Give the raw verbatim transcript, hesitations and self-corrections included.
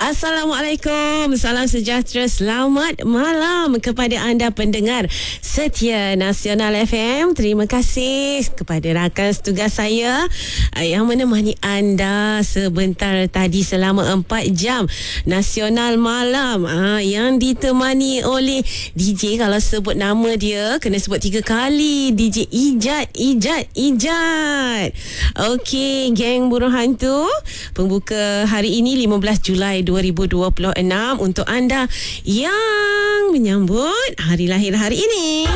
Assalamualaikum, salam sejahtera, selamat malam kepada anda pendengar setia Nasional F M. Terima kasih kepada rakan setugas saya yang menemani anda sebentar tadi selama empat jam Nasional Malam, ha, yang ditemani oleh D J. Kalau sebut nama dia kena sebut tiga kali, D J Ijat, Ijat, Ijat. Okey, geng burung hantu, pembuka hari ini lima belas Julai dua ribu dua puluh enam untuk anda yang menyambut hari lahir hari ini.